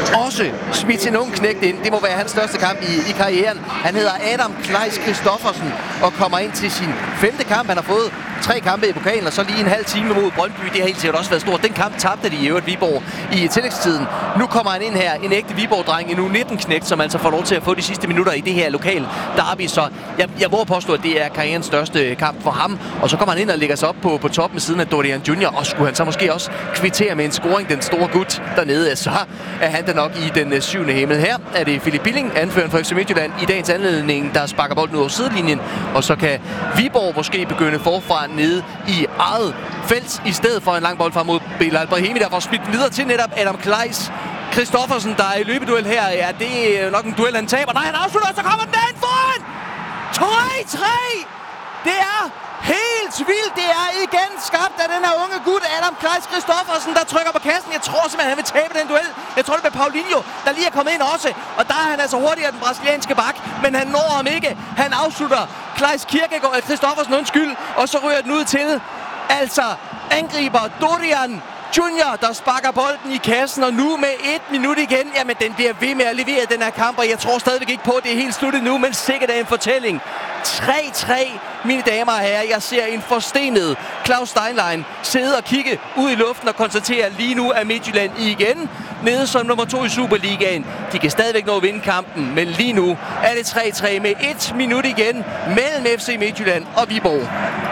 også smidt sin unge knægt ind. Det må være hans største kamp i karrieren. Han hedder Adam Kleis Christoffersen og kommer ind til sin 5. kamp. Han har fået 3 kampe i pokalen, og så lige en halv time mod Brøndby. Det har helt sikkert også været stort. Den kamp tabte de i øvrigt Viborg i tillægstiden. Nu kommer han ind her, en ægte Viborg-dreng, en U19-knægt, som altså får lov til at få de sidste minutter i det her lokale derby. Så jeg må påstå, at det er karrierens største kamp for ham. Og så kommer han ind og lægger sig op på toppen med siden af Dorian Junior. Og skulle han så måske også kvittere med en scoring, den store gut dernede, så er han da nok i den 7. himmel. Her er det Philip Billing, anføreren for FC Midtjylland, i dagens anledning, der sparker bolden ud over sidelinjen. Og så kan Viborg måske begynde forfra nede i eget felt, i stedet for en lang bold frem mod Belal Brahimi, der får smidt videre til netop Adam Kleis Christoffersen, der er i løbeduel her. Ja, det er nok en duel, han taber. Nej, han afslutter, så kommer den derhen foran! 3-3! Det er helt vildt. Det er igen skabt af den her unge gut, Adam Kleis Christoffersen, der trykker på kassen. Jeg tror simpelthen, han vil tabe den duel. Jeg tror, det er Paulinho, der lige er kommet ind også. Og der er han altså hurtigere, den brasilianske bak. Men han når ham ikke. Han afslutter Christoffersen, og så ryger den ud til altså angriber Dorian Junior, der sparker bolden i kassen, og nu med 1 minut igen, jamen den bliver ved med at levere den her kamp, og jeg tror stadigvæk ikke på, at det er helt sluttet nu, men sikkert er en fortælling. 3-3, mine damer og herrer. Jeg ser en forstenet Claus Steinlein sidde og kigge ud i luften og konstatere, at lige nu er Midtjylland igen nede som nummer 2 i Superligaen. De kan stadigvæk nå at vinde kampen, men lige nu er det 3-3 med 1 minut igen mellem FC Midtjylland og Viborg.